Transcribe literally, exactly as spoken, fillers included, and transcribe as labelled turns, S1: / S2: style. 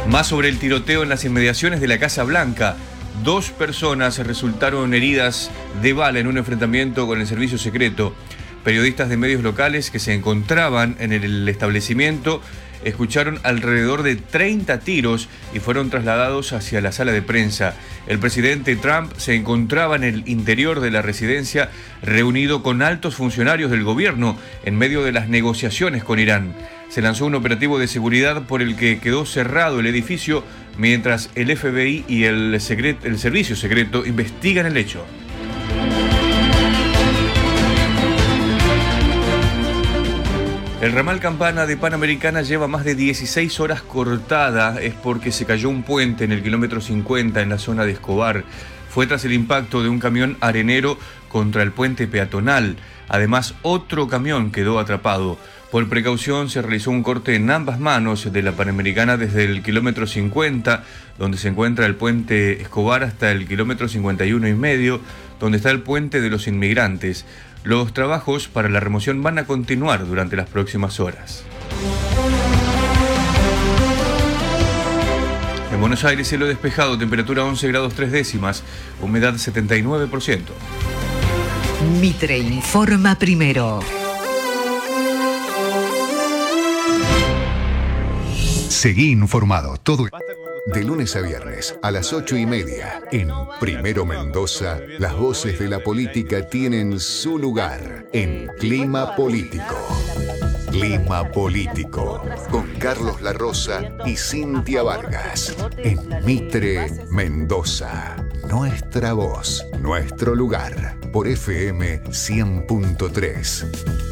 S1: Más sobre el tiroteo en las inmediaciones de la Casa Blanca. Dos personas resultaron heridas de bala en un enfrentamiento con el servicio secreto. Periodistas de medios locales que se encontraban en el establecimiento escucharon alrededor de treinta tiros y fueron trasladados hacia la sala de prensa. El presidente Trump se encontraba en el interior de la residencia reunido con altos funcionarios del gobierno en medio de las negociaciones con Irán. Se lanzó un operativo de seguridad por el que quedó cerrado el edificio mientras el F B I y el, secret, el servicio secreto investigan el hecho. El ramal Campana de Panamericana lleva más de dieciséis horas cortada. Es porque se cayó un puente en el kilómetro cincuenta en la zona de Escobar. Fue tras el impacto de un camión arenero contra el puente peatonal. Además, otro camión quedó atrapado. Por precaución se realizó un corte en ambas manos de la Panamericana desde el kilómetro cincuenta, donde se encuentra el puente Escobar, hasta el kilómetro cincuenta y uno y medio, donde está el puente de los inmigrantes. Los trabajos para la remoción van a continuar durante las próximas horas. En Buenos Aires, cielo despejado, temperatura once grados tres décimas, humedad setenta y nueve por ciento.
S2: Mitre informa primero.
S3: Seguí informado todo de lunes a viernes a las ocho y media en Primero Mendoza. Las voces de la política tienen su lugar en Clima Político. Clima Político con Carlos La Rosa y Cintia Vargas en Mitre Mendoza. Nuestra voz, nuestro lugar por F M cien punto tres.